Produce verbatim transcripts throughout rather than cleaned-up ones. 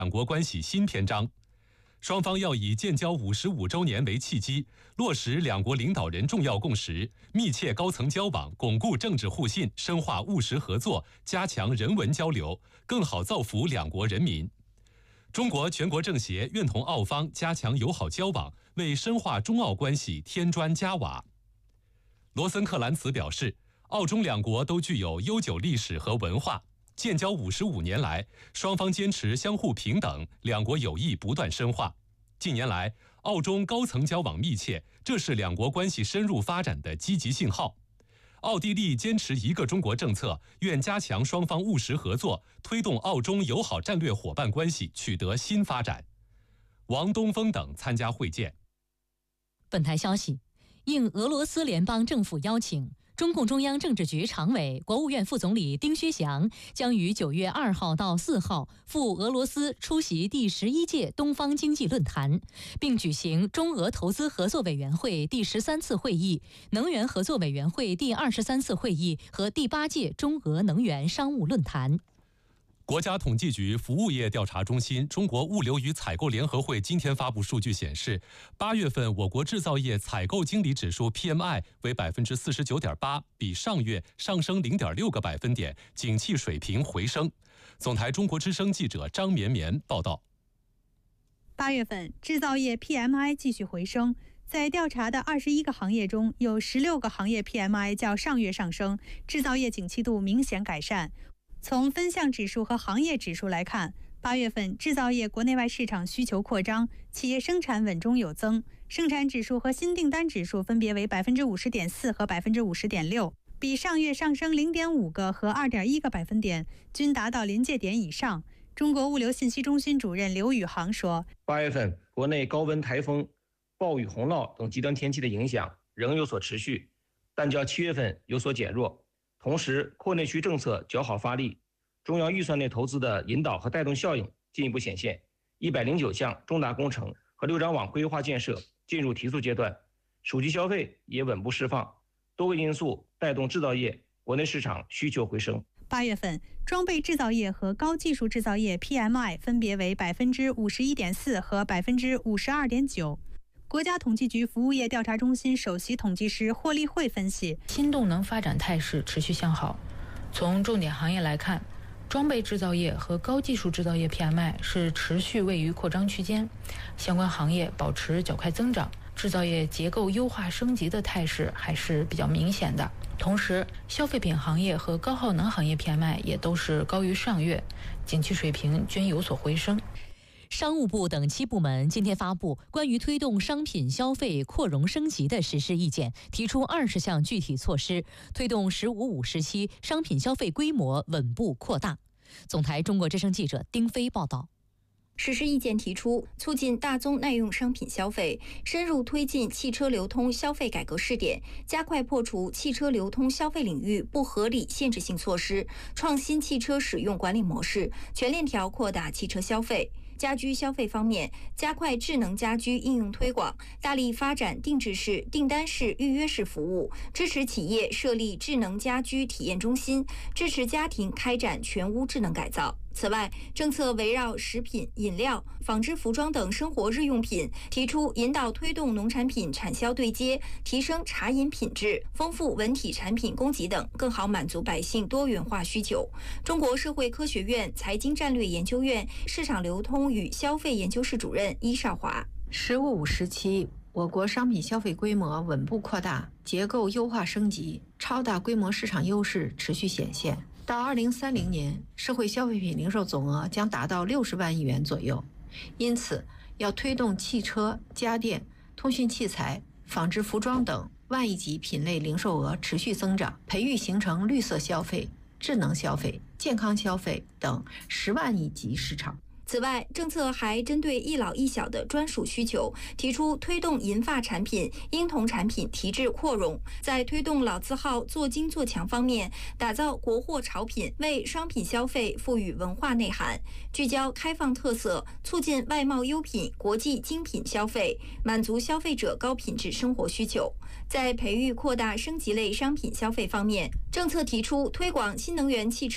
两国关系新篇章。双方要以建交五十五周年为契机，落实两国领导人重要共识，密切高层交往，巩固政治互信，深化务实合作，加强人文交流，更好造福两国人民。中国全国政协愿同澳方加强友好交往，为深化中澳关系添砖加瓦。罗森克兰茨表示，澳中两国都具有悠久历史和文化，建交五十五年来，双方坚持相互平等，两国友谊不断深化。近年来，澳中高层交往密切，这是两国关系深入发展的积极信号。奥地利坚持一个中国政策，愿加强双方务实合作，推动澳中友好战略伙伴关系取得新发展。王东峰等参加会见。 本台消息，应俄罗斯联邦政府邀请，中共中央政治局常委、国务院副总理丁薛祥将于九月二号到四号赴俄罗斯出席第十一届东方经济论坛，并举行中俄投资合作委员会第十三次会议、能源合作委员会第二十三次会议和第八届中俄能源商务论坛。 国家统计局服务业调查中心中国物流与采购联合会今天发布数据显示，八月份我国制造业采购经理指数 P M I 为百分之四十九点八，比上月上升零点六个百分点，景气水平回升。总台中国之声记者张绵绵报道。 八月份制造业 P M I 继续回升，在调查的二十一个行业中，有十六个行业 P M I 较上月上升，制造业景气度明显改善。从分项指数和行业指数来看，八月份制造业国内外市场需求扩张，企业生产稳中有增，生产指数和新订单指数分别为百分之五十点四和百分之五十点六，比上月上升零点五个和二点一个百分点，均达到临界点以上。中国物流信息中心主任刘宇航说：“ 八月份国内高温、台风、暴雨、洪涝等极端天气的影响仍有所持续，但较七月份有所减弱。同时，扩内需政策较好发力，中央预算内投资的引导和带动效应进一步显现。一百零九项重大工程和六张网规划建设进入提速阶段，手机消费也稳步释放，多个因素带动制造业国内市场需求回升。 八月份，装备制造业和高技术制造业 P M I 分别为百分之五十一点四和百分之五十二点九。国家统计局服务业调查中心首席统计师霍立慧分析， 新动能发展态势持续向好。从重点行业来看，装备制造业和高技术制造业 P M I 是持续位于扩张区间，相关行业保持较快增长，制造业结构优化升级的态势还是比较明显的。同时，消费品行业和高耗能行业 P M I 也都是高于上月，景气水平均有所回升。 商务部等七部门今天发布关于推动商品消费扩容升级的实施意见，提出二十项具体措施，推动“十五五”时期商品消费规模稳步扩大。总台中国之声记者丁飞报道。 实施意见提出，促进大宗耐用商品消费，深入推进汽车流通消费改革试点，加快破除汽车流通消费领域不合理限制性措施，创新汽车使用管理模式，全链条扩大汽车消费。家居消费方面，加快智能家居应用推广，大力发展定制式、订单式、预约式服务，支持企业设立智能家居体验中心，支持家庭开展全屋智能改造。此外，政策围绕食品、饮料、纺织服装等生活日用品，提出引导推动农产品产销对接，提升茶饮品质，丰富文体产品供给等，更好满足百姓多元化需求。中国社会科学院财经战略研究院市场流通与消费研究室主任伊少华：“ 十五五时期，我国商品消费规模稳步扩大，结构优化升级，超大规模市场优势持续显现。到二零三零年，社会消费品零售总额将达到六十万亿元左右。因此，要推动汽车、家电、通讯器材、纺织服装等万亿级品类零售额持续增长，培育形成绿色消费、智能消费、健康消费等十万亿级市场。” 此外，政策还针对一老一小的专属需求，提出推动银发产品、婴童产品提质扩容，在推动老字号做精做强方面，打造国货潮品，为商品消费赋予文化内涵，聚焦开放特色，促进外贸优品、国际精品消费，满足消费者高品质生活需求。在培育扩大升级类商品消费方面，政策提出推广新能源汽车、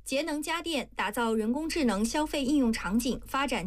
节能家电打造人工智能消费应用场景，发展